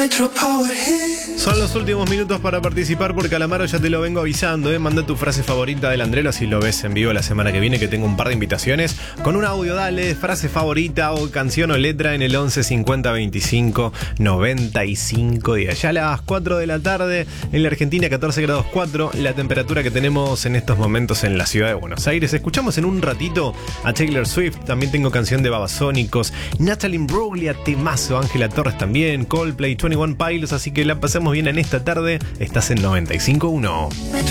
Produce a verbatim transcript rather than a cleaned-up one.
Son los últimos minutos para participar por Calamaro, ya te lo vengo avisando, ¿eh? Manda tu frase favorita del Andrelo, así lo ves en vivo la semana que viene, que tengo un par de invitaciones. Con un audio, dale, frase favorita o canción o letra en el once cincuenta veinticinco noventa y cinco días. Ya a las cuatro de la tarde en la Argentina, catorce grados cuatro, la temperatura que tenemos en estos momentos en la ciudad de Buenos Aires. Escuchamos en un ratito a Taylor Swift, también tengo canción de Babasónicos, Natalie Imbruglia, temazo, Ángela Torres también, Coldplay, veintiuno Pilots, así que la pasamos bien en esta tarde. Estás en noventa y cinco punto uno.